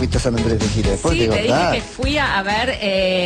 fuiste a San Andrés de Giles. Sí, te dije que fui a ver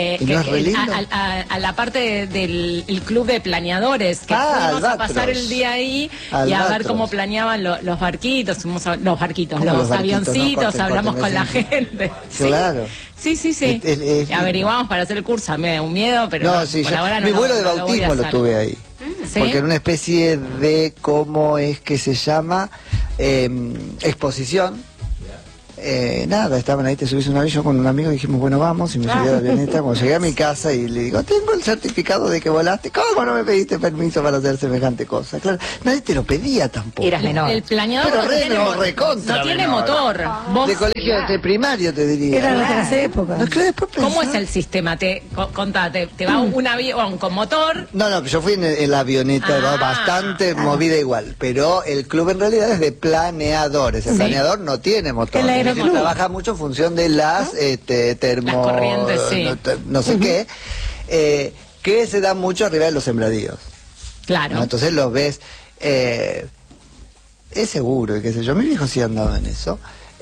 ¿No a la parte del club de planeadores, que fuimos a pasar el día ahí y a ver cómo planeaban los barquitos, los avioncitos, no, hablamos con la gente. Claro. Sí. Averiguamos para hacer el curso, me da un miedo, pero no, sí, por ahora no. Mi vuelo de bautismo lo tuve ahí. ¿Sí? Porque era una especie de, ¿cómo es que se llama? Exposición. Nada, estaban ahí, te subís un avión, yo con un amigo dijimos, bueno, vamos, y me subí a la avioneta. Cuando llegué a mi casa y le digo, tengo el certificado de que volaste. ¿Cómo no me pediste permiso para hacer semejante cosa? Claro, nadie te lo pedía tampoco. Eras menor. El planeador no tiene motor. De colegio de primario, te diría. Era de otras épocas. ¿Cómo es el sistema? Contate, ¿te va un avión con motor? No, yo fui en la avioneta, bastante movida igual. Pero el club en realidad es de planeadores. El planeador no tiene motor. Trabaja mucho en función de las las corrientes, no sé qué, que se da mucho arriba de los sembradíos. Claro. ¿No? Entonces los ves, es seguro, y qué sé yo, mi viejo sí andaba en eso,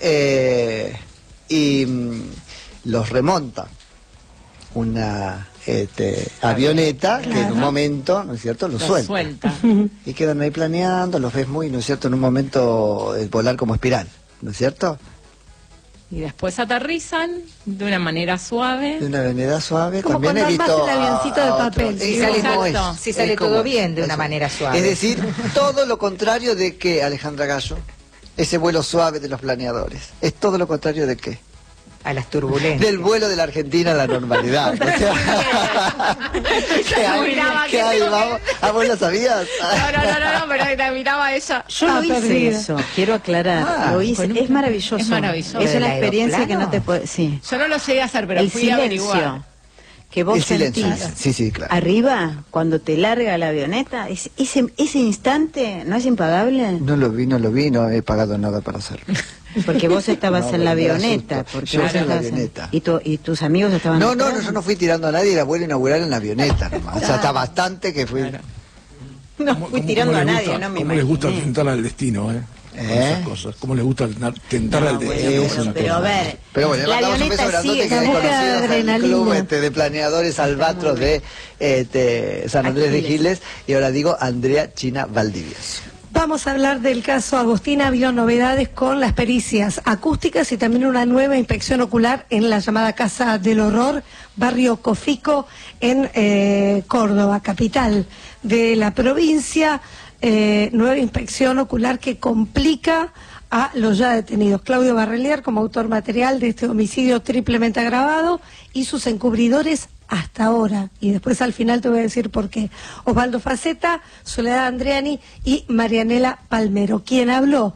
y los remonta una avioneta que en un momento, ¿no es cierto?, los suelta. Y quedan ahí planeando, los ves muy, ¿no es cierto?, en un momento volar como espiral, ¿no es cierto? Y después aterrizan de una manera suave. De una manera suave. Como también cuando he visto el avioncito de papel. Si sale todo bien de una manera suave. Es decir, todo lo contrario de que, Alejandra Gallo, ese vuelo suave de los planeadores. Es todo lo contrario de qué. A las turbulencias. Del vuelo de la Argentina a la normalidad. O sea, ¿Qué hay? Vamos. ¿Vos lo sabías? No, pero te miraba ella. Yo lo hice eso, quiero aclarar. Lo hice, es maravilloso. Es maravilloso. Es una experiencia que no te puede... Sí. Yo no lo llegué a hacer, pero fui a averiguar. Que vos sentís sí, claro. Arriba, cuando te larga la avioneta, ese instante, ¿no es impagable? No lo vi, no he pagado nada para hacerlo. Porque vos estabas en la avioneta. Yo estaba en la avioneta. ¿Y tus amigos estaban No, yo no fui tirando a nadie, era vuelo inaugural en la avioneta nomás. Claro. O sea, hasta bastante que fui... Claro. No fui tirando a nadie, no me imagino. ¿Cómo les gusta tentar al destino, esas cosas? ¿Cómo les gusta tentar al destino? Pero a ver, pero bueno, la avioneta sigue el club de planeadores Albatros de San Andrés de Giles, y ahora digo Andrea China Valdivieso. Vamos a hablar del caso Agostina. Vio novedades con las pericias acústicas y también una nueva inspección ocular en la llamada Casa del Horror, barrio Cofico, en Córdoba, capital de la provincia. Nueva inspección ocular que complica a los ya detenidos. Claudio Barrelier como autor material de este homicidio triplemente agravado y sus encubridores hasta ahora, y después al final te voy a decir por qué. Osvaldo Faceta, Soledad Andreani y Marianela Palmero. Quien habló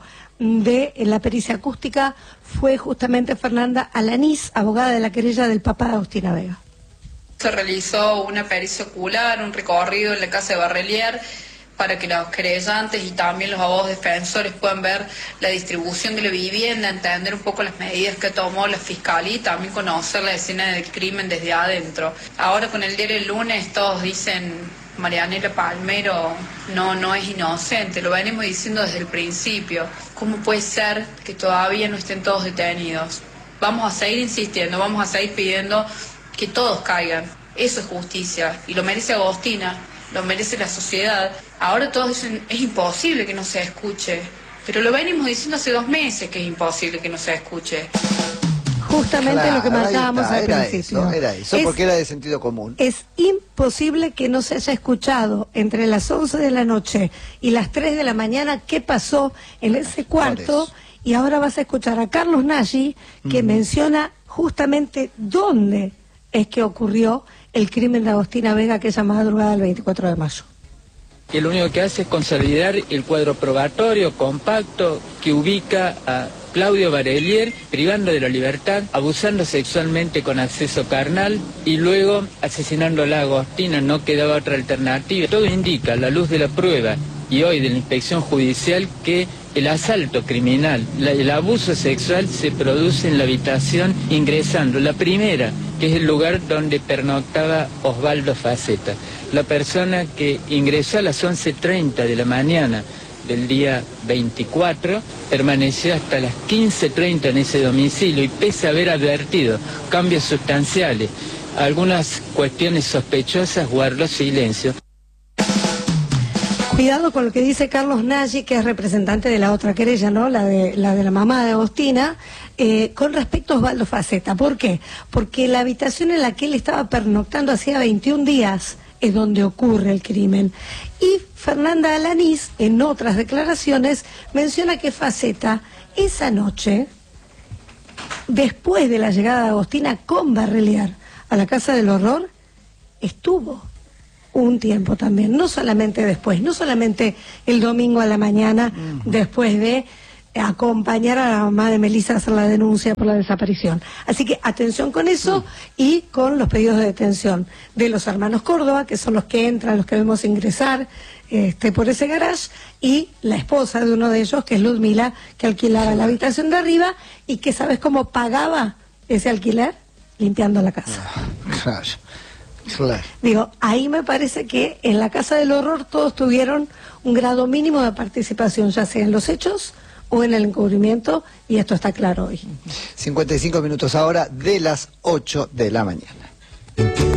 de la pericia acústica fue justamente Fernanda Alanís, abogada de la querella del papá de Agostina Vega. Se realizó una pericia ocular, un recorrido en la casa de Barrelier, para que los querellantes y también los abogados defensores puedan ver la distribución de la vivienda, entender un poco las medidas que tomó la Fiscalía y también conocer la escena del crimen desde adentro. Ahora con el diario El Lunes todos dicen Marianela Palmero no es inocente, lo venimos diciendo desde el principio. ¿Cómo puede ser que todavía no estén todos detenidos? Vamos a seguir insistiendo, vamos a seguir pidiendo que todos caigan. Eso es justicia y lo merece Agostina, lo merece la sociedad. Ahora todos dicen, es imposible que no se escuche, pero lo venimos diciendo hace 2 meses que es imposible que no se escuche. Justamente claro, lo que marcábamos al principio. Era eso, porque era de sentido común. Es imposible que no se haya escuchado entre las 11 de la noche y las 3 de la mañana qué pasó en ese cuarto, y ahora vas a escuchar a Carlos Nagy, que menciona justamente dónde es que ocurrió el crimen de Agostina Vega aquella madrugada del 24 de mayo. Que lo único que hace es consolidar el cuadro probatorio compacto que ubica a Claudio Barrelier privando de la libertad, abusando sexualmente con acceso carnal y luego asesinándola a Agostina. No quedaba otra alternativa. Todo indica, a la luz de la prueba y hoy de la inspección judicial, que el asalto criminal, el abuso sexual se produce en la habitación ingresando. La primera, que es el lugar donde pernoctaba Osvaldo Faceta. La persona que ingresó a las 11:30 de la mañana del día 24, permaneció hasta las 15:30 en ese domicilio y pese a haber advertido cambios sustanciales, algunas cuestiones sospechosas, guardó silencio. Cuidado con lo que dice Carlos Nagy, que es representante de la otra querella, ¿no? La de la mamá de Agostina, con respecto a Osvaldo Faceta. ¿Por qué? Porque la habitación en la que él estaba pernoctando hacía 21 días es donde ocurre el crimen. Y Fernanda Alanís, en otras declaraciones, menciona que Faceta, esa noche, después de la llegada de Agostina con Barrelier a la Casa del Horror, estuvo un tiempo también, no solamente después, no solamente el domingo a la mañana, después de acompañar a la mamá de Melissa a hacer la denuncia por la desaparición. Así que atención con eso y con los pedidos de detención de los hermanos Córdoba, que son los que entran, los que vemos ingresar por ese garage, y la esposa de uno de ellos, que es Ludmila, que alquilaba la habitación de arriba y que, ¿sabes cómo pagaba ese alquiler? Limpiando la casa. Claro. Digo, ahí me parece que en la Casa del Horror todos tuvieron un grado mínimo de participación, ya sea en los hechos o en el encubrimiento, y esto está claro hoy. 55 minutos ahora de las 8 de la mañana.